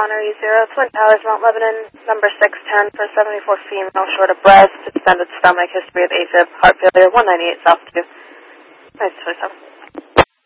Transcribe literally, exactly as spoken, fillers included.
Connery zero, Twin Towers, Mount Lebanon, number six ten for seventy-four female, short of breast, extended stomach, history of AFib, heart failure, one ninety-eight South two. Nice twenty-seven.